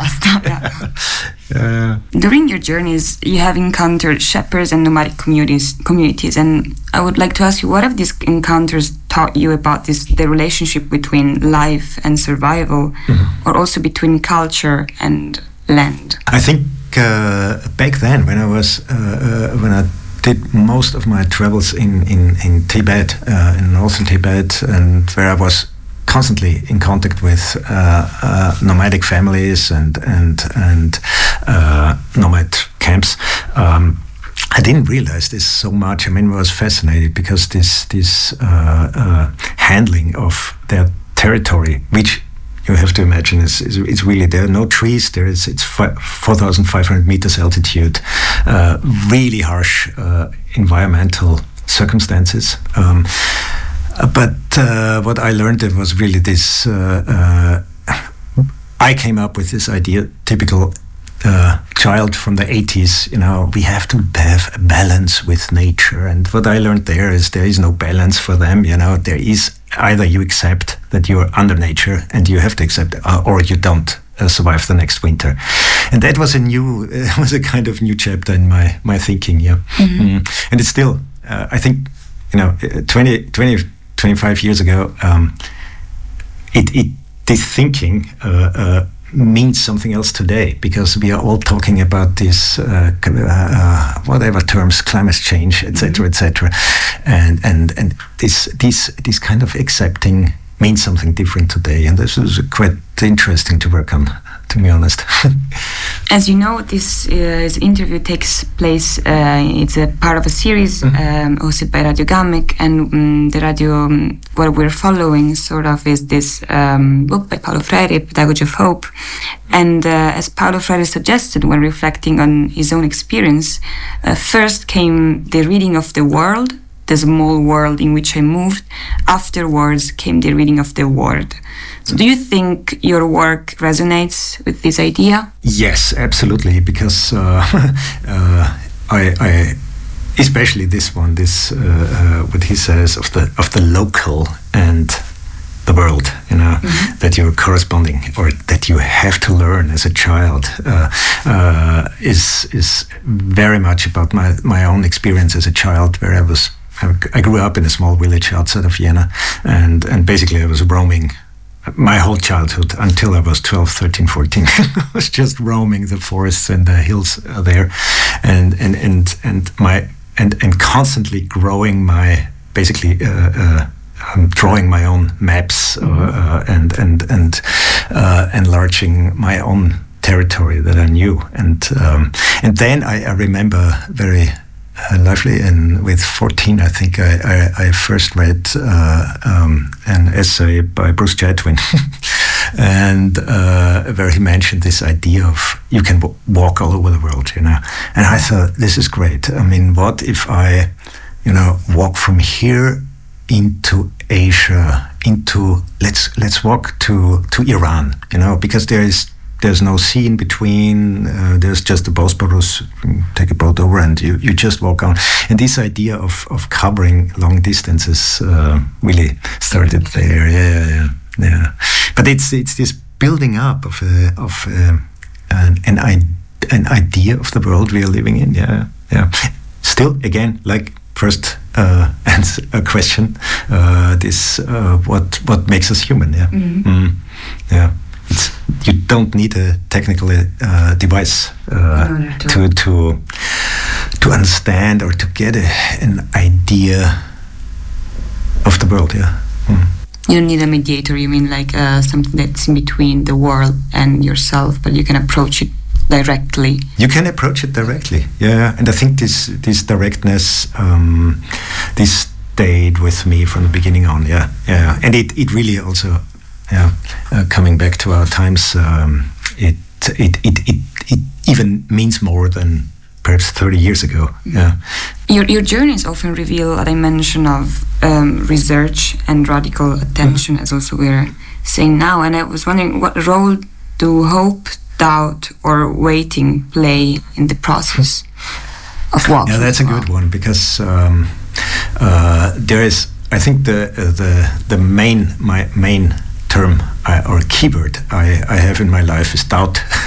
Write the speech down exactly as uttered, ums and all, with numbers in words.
basta. Yeah. Uh, During your journeys, you have encountered shepherds and nomadic communities, communities, and I would like to ask you, what have these encounters taught you about this, the relationship between life and survival, mm-hmm. or also between culture and land? I think uh, back then, when I was uh, uh, when I did most of my travels in in in Tibet, uh, in northern Tibet, and where I was constantly in contact with uh, uh, nomadic families and and and uh, nomad camps. Um, I didn't realize this so much. I mean, I was fascinated because this this uh, uh, handling of their territory, which you have to imagine is, is, is really, there are no trees. There is it's four thousand five hundred meters altitude, uh, really harsh uh, environmental circumstances. Um, But uh, what I learned it was really this. Uh, uh, I came up with this idea, typical uh, child from the eighties. You know, we have to have a balance with nature. And what I learned there is there is no balance for them. You know, there is either you accept that you are under nature and you have to accept, uh, or you don't uh, survive the next winter. And that was a new, uh, was a kind of new chapter in my my thinking. Yeah, mm-hmm. mm. And it's still, uh, I think, you know, twenty, twenty twenty-five years ago, um, it, it this thinking uh, uh, means something else today, because we are all talking about this uh, uh, whatever terms, climate change, et cetera, et cetera, and and and this this this kind of accepting means something different today, and this is quite interesting to work on, to be honest. As you know, this, uh, this interview takes place, uh, it's a part of a series mm-hmm. um, hosted by Radio Gamec, and um, the radio, um, what we're following sort of is this um, book by Paulo Freire, Pedagogy of Hope. And uh, as Paulo Freire suggested when reflecting on his own experience, uh, first came the reading of the world, the small world in which I moved. Afterwards came the reading of the word. So do you think your work resonates with this idea? Yes, absolutely, because uh, uh, I, I, especially this one, this uh, uh, what he says of the of the local and the world, you know, mm-hmm. that you're corresponding, or that you have to learn as a child, uh, uh, is is very much about my my own experience as a child, where I was. I grew up in a small village outside of Vienna, and, and basically I was roaming my whole childhood until I was twelve, thirteen, fourteen. I was just roaming the forests and the hills there, and and and and my and and constantly growing my basically uh, uh, um, drawing my own maps uh, uh, and and and uh, enlarging my own territory that I knew, and um, and then I, I remember very. Uh, lively, and with fourteen, I think I, I, I first read uh, um, an essay by Bruce Chatwin, and uh, where he mentioned this idea of you can w- walk all over the world, you know. And I thought, this is great. I mean, what if I, you know, walk from here into Asia, into let's let's walk to to Iran, you know, because there is. There's no sea in between. Uh, there's just the Bosporus. Take a boat over, and you, you just walk on. And this idea of, of covering long distances uh, really started there. Yeah, yeah, yeah. But it's it's this building up of a, of a, an an, an idea of the world we are living in. Yeah, yeah. Still, again, like first uh, answer a question. Uh, this uh, what what makes us human? Yeah, mm-hmm. mm, yeah. It's, you don't need a technical uh, device uh, no, to to to understand or to get a, an idea of the world. Yeah. Mm. You don't need a mediator. You mean like uh, something that's in between the world and yourself, but you can approach it directly. You can approach it directly. Yeah, and I think this this directness, um, this stayed with me from the beginning on. Yeah, yeah, and it it really also. Yeah, uh, coming back to our times, um, it, it it it it even means more than perhaps thirty years ago. Yeah, your your journeys often reveal a dimension of um, research and radical attention, mm-hmm. as also we're saying now. And I was wondering, what role do hope, doubt, or waiting play in the process of walking? Yeah, that's a good one, because um, uh, there is, I think the uh, the the main my main. term uh, or keyword I, I have in my life is doubt.